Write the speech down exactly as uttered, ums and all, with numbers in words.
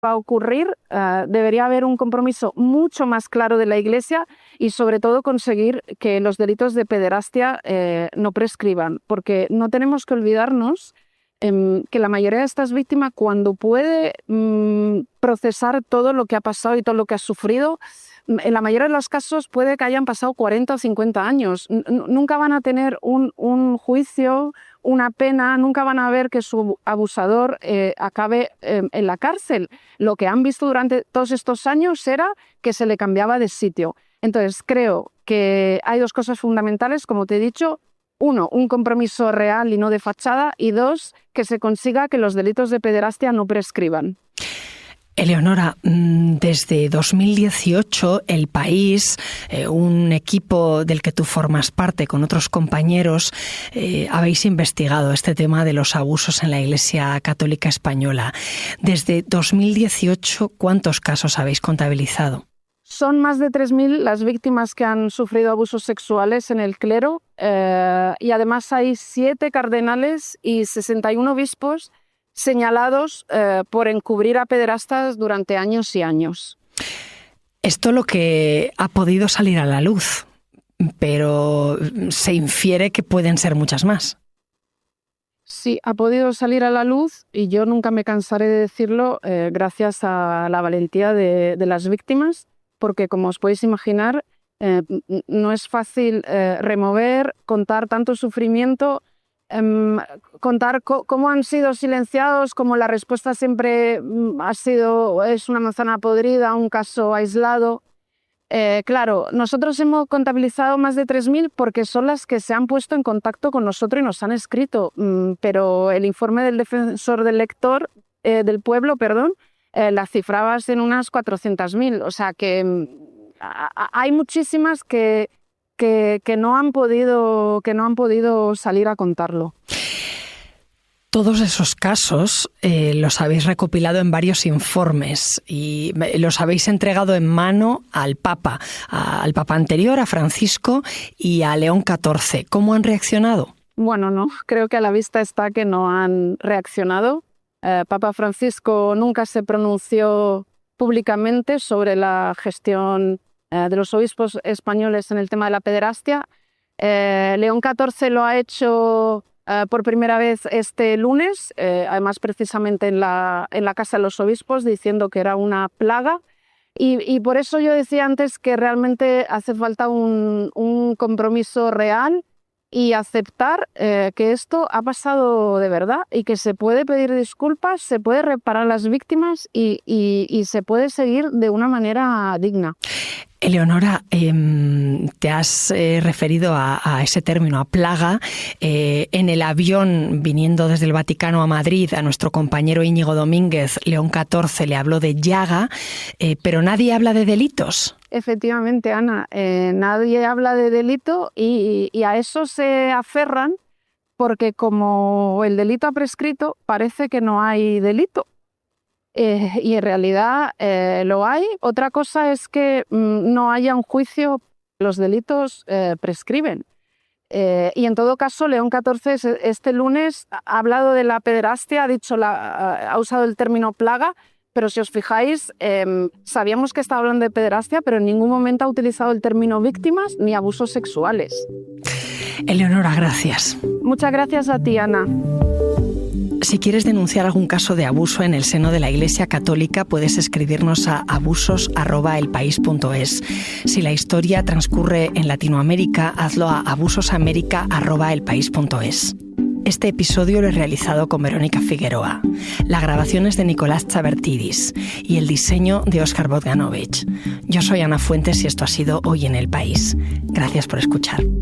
va a ocurrir, uh, debería haber un compromiso mucho más claro de la Iglesia y sobre todo conseguir que los delitos de pederastia eh, no prescriban, porque no tenemos que olvidarnos eh, que la mayoría de estas víctimas, cuando puede mm, procesar todo lo que ha pasado y todo lo que ha sufrido, en la mayoría de los casos puede que hayan pasado cuarenta o cincuenta años. N- nunca van a tener un, un juicio, una pena, nunca van a ver que su abusador eh, acabe eh, en la cárcel. Lo que han visto durante todos estos años era que se le cambiaba de sitio. Entonces, creo que hay dos cosas fundamentales, como te he dicho. Uno, un compromiso real y no de fachada. Y dos, que se consiga que los delitos de pederastia no prescriban. Eleonora, desde dos mil dieciocho El País, eh, un equipo del que tú formas parte con otros compañeros, eh, habéis investigado este tema de los abusos en la Iglesia Católica Española. Desde dos mil dieciocho, ¿cuántos casos habéis contabilizado? Son más de tres mil las víctimas que han sufrido abusos sexuales en el clero eh, y además hay siete cardenales y sesenta y uno obispos señalados eh, por encubrir a pederastas durante años y años. Esto lo que ha podido salir a la luz, pero se infiere que pueden ser muchas más. Sí, ha podido salir a la luz y yo nunca me cansaré de decirlo eh, gracias a la valentía de, de las víctimas, porque como os podéis imaginar, eh, no es fácil eh, remover, contar tanto sufrimiento, Um, contar co- cómo han sido silenciados, cómo la respuesta siempre um, ha sido es una manzana podrida, un caso aislado. Eh, claro, nosotros hemos contabilizado más de tres mil porque son las que se han puesto en contacto con nosotros y nos han escrito, um, pero el informe del defensor del lector, eh, del pueblo, perdón, eh, las cifrabas en unas cuatrocientas mil. O sea que um, a- a- hay muchísimas que Que, que, no han podido, que no han podido salir a contarlo. Todos esos casos eh, los habéis recopilado en varios informes y los habéis entregado en mano al Papa, a, al Papa anterior, a Francisco y a León catorce. ¿Cómo han reaccionado? Bueno, no, creo que a la vista está que no han reaccionado. Eh, Papa Francisco nunca se pronunció públicamente sobre la gestión de los obispos españoles en el tema de la pederastia. Eh, León catorce lo ha hecho eh, por primera vez este lunes, eh, además precisamente en la, en la Casa de los Obispos, diciendo que era una plaga. Y, y por eso yo decía antes que realmente hace falta un, un compromiso real y aceptar eh, que esto ha pasado de verdad y que se puede pedir disculpas, se puede reparar a las víctimas y, y, y se puede seguir de una manera digna. Eleonora, eh, te has eh, referido a, a ese término, a plaga. Eh, en el avión viniendo desde el Vaticano a Madrid, a nuestro compañero Íñigo Domínguez, León catorce le habló de llaga, eh, pero nadie habla de delitos. Efectivamente, Ana, eh, nadie habla de delito y, y a eso se aferran porque como el delito ha prescrito, parece que no hay delito. Eh, y en realidad eh, lo hay. Otra cosa es que mm, no haya un juicio, los delitos eh, prescriben. Eh, y en todo caso, León catorce este lunes ha hablado de la pederastia, ha, dicho la, ha usado el término plaga, pero si os fijáis, eh, sabíamos que estaba hablando de pederastia, pero en ningún momento ha utilizado el término víctimas ni abusos sexuales. Eleonora, gracias. Muchas gracias a ti, Ana. Si quieres denunciar algún caso de abuso en el seno de la Iglesia Católica, puedes escribirnos a abusos arroba el país punto es. Si la historia transcurre en Latinoamérica, hazlo a abusosamerica arroba el país punto es. Este episodio lo he realizado con Verónica Figueroa. La grabación es de Nicolás Chabertidis y el diseño de Óscar Bogdanovich. Yo soy Ana Fuentes y esto ha sido Hoy en el País. Gracias por escuchar.